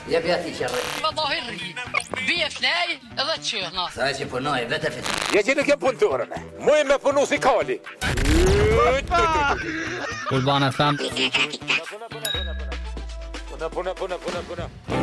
Ja bjati kärre. Vad ظاهري بيفناي ضتشونا Saisi på noi, vetäfet. Ja sinnekin puntuurana. Muimme punusikali. Urban FM. Puna.